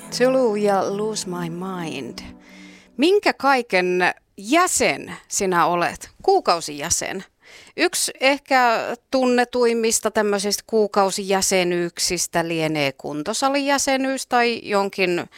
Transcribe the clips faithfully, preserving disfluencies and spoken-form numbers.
Zulu ja Lose My Mind. Minkä kaiken jäsen sinä olet? Kuukausijäsen. Yksi ehkä tunnetuimmista tämmöisistä kuukausijäsenyyksistä lienee kuntosalijäsenyys tai jonkin äm,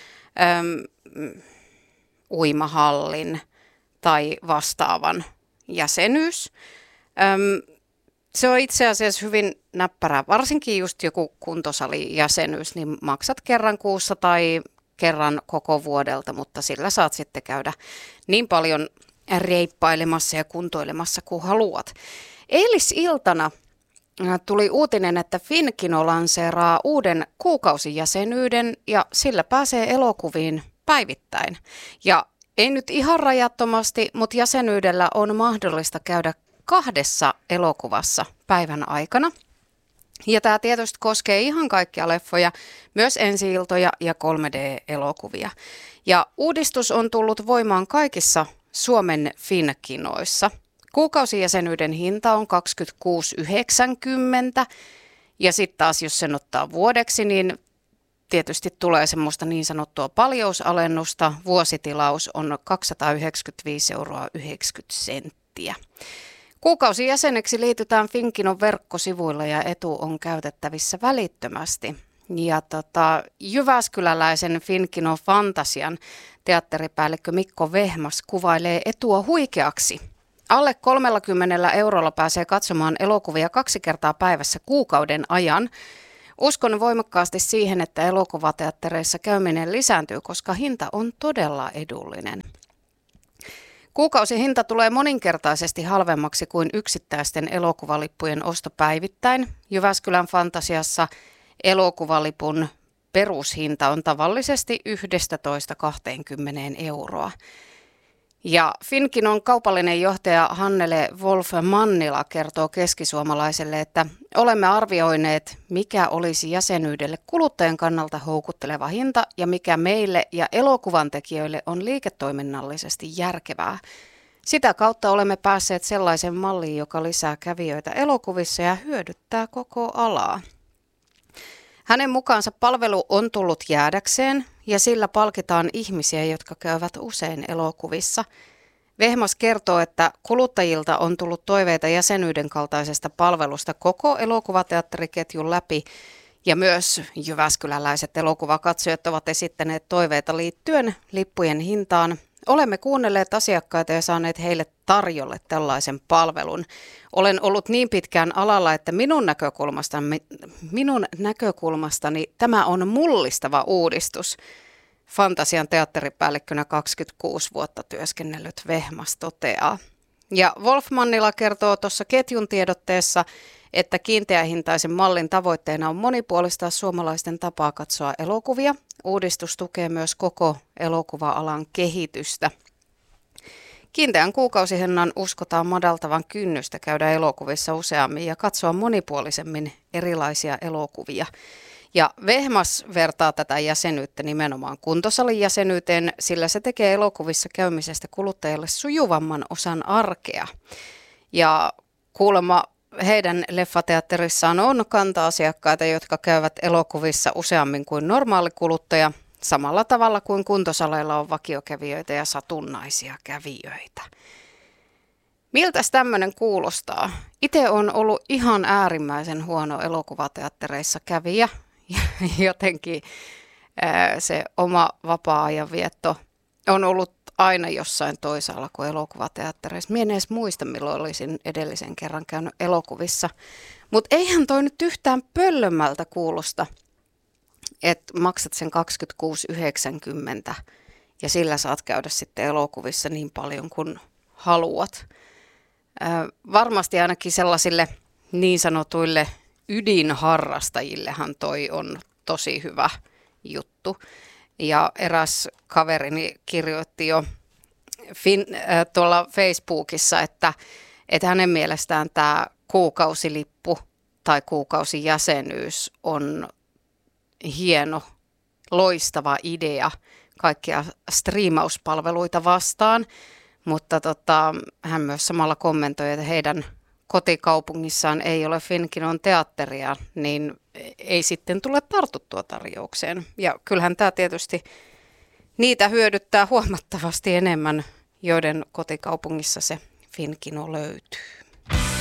uimahallin tai vastaavan jäsenyys. Äm, se on itse asiassa hyvin näppärää, varsinkin just joku kuntosalijäsenyys, niin maksat kerran kuussa tai kerran koko vuodelta, mutta sillä saat sitten käydä niin paljon reippailemassa ja kuntoilemassa kuin haluat. Eilisiltana tuli uutinen, että Finkino lanseeraa uuden kuukausijäsenyyden ja sillä pääsee elokuviin päivittäin. Ja ei nyt ihan rajattomasti, mutta jäsenyydellä on mahdollista käydä kahdessa elokuvassa päivän aikana. Ja tämä tietysti koskee ihan kaikkia leffoja, myös ensi-iltoja ja kolme D-elokuvia. Ja uudistus on tullut voimaan kaikissa Suomen Finkinoissa. Kuukausijäsenyyden hinta on kaksikymmentäkuusi yhdeksänkymmentä ja sitten taas jos sen ottaa vuodeksi, niin tietysti tulee semmoista niin sanottua paljousalennusta. Vuositilaus on kaksisataayhdeksänkymmentäviisi euroa yhdeksänkymmentä senttiä. Kuukausijäseneksi liitytään Finkinon verkkosivuilla ja etu on käytettävissä välittömästi. Ja tota, jyväskyläläisen Finkinon Fantasian teatteripäällikkö Mikko Vehmas kuvailee etua huikeaksi. Alle kolmellakymmenellä eurolla pääsee katsomaan elokuvia kaksi kertaa päivässä kuukauden ajan. Uskon voimakkaasti siihen, että elokuvateattereissa käyminen lisääntyy, koska hinta on todella edullinen. Kuukausihinta tulee moninkertaisesti halvemmaksi kuin yksittäisten elokuvalippujen osto päivittäin. Jyväskylän Fantasiassa elokuvalipun perushinta on tavallisesti yksitoista kaksikymmentä euroa. Ja Finkinon kaupallinen johtaja Hannele Wolf Mannila kertoo Keskisuomalaiselle, että olemme arvioineet, mikä olisi jäsenyydelle kuluttajan kannalta houkutteleva hinta ja mikä meille ja elokuvan tekijöille on liiketoiminnallisesti järkevää. Sitä kautta olemme päässeet sellaisen malliin, joka lisää kävijöitä elokuvissa ja hyödyttää koko alaa. Hänen mukaansa palvelu on tullut jäädäkseen ja sillä palkitaan ihmisiä, jotka käyvät usein elokuvissa. Vehmas kertoo, että kuluttajilta on tullut toiveita jäsenyyden kaltaisesta palvelusta koko elokuvateatteriketjun läpi ja myös jyväskyläläiset elokuvakatsojat ovat esittäneet toiveita liittyen lippujen hintaan. Olemme kuunnelleet asiakkaita ja saaneet heille tarjolle tällaisen palvelun. Olen ollut niin pitkään alalla, että minun näkökulmastani, minun näkökulmastani tämä on mullistava uudistus. Fantasian teatteripäällikkönä kaksikymmentäkuusi vuotta työskennellyt Vehmas toteaa. Ja Wolf Mannila kertoo tuossa ketjun tiedotteessa, että kiinteähintaisen mallin tavoitteena on monipuolistaa suomalaisten tapaa katsoa elokuvia. Uudistus tukee myös koko elokuva-alan kehitystä. Kiinteän kuukausihinnan uskotaan madaltavan kynnystä käydä elokuvissa useammin ja katsoa monipuolisemmin erilaisia elokuvia. Ja Vehmas vertaa tätä jäsenyyttä nimenomaan kuntosalijäsenyyteen, sillä se tekee elokuvissa käymisestä kuluttajalle sujuvamman osan arkea. Ja kuulemma heidän leffateatterissaan on kanta-asiakkaita, jotka käyvät elokuvissa useammin kuin normaali kuluttaja, samalla tavalla kuin kuntosaleilla on vakiokävijöitä ja satunnaisia kävijöitä. Miltäs tämmöinen kuulostaa? Itse on ollut ihan äärimmäisen huono elokuvateattereissa kävijä. Jotenkin ää, se oma vapaa-ajan vietto on ollut aina jossain toisaalla kuin elokuvateattereissa. Minä en edes muista, milloin olisin edellisen kerran käynyt elokuvissa. Mutta eihän toi nyt yhtään pöllömmältä kuulosta, että maksat sen kaksikymmentäkuusi yhdeksänkymmentä ja sillä saat käydä sitten elokuvissa niin paljon kuin haluat. Ää, varmasti ainakin sellaisille niin sanotuille ydinharrastajillehan toi on tosi hyvä juttu. Ja eräs kaverini kirjoitti jo fin, äh, tuolla Facebookissa, että, että hänen mielestään tämä kuukausilippu tai kuukausijäsenyys on hieno, loistava idea kaikkia striimauspalveluita vastaan. Mutta tota, hän myös samalla kommentoi, että heidän kotikaupungissaan ei ole Finkinon teatteria, niin ei sitten tule tartuttua tarjoukseen. Ja kyllähän tämä tietysti niitä hyödyttää huomattavasti enemmän, joiden kotikaupungissa se Finkino löytyy.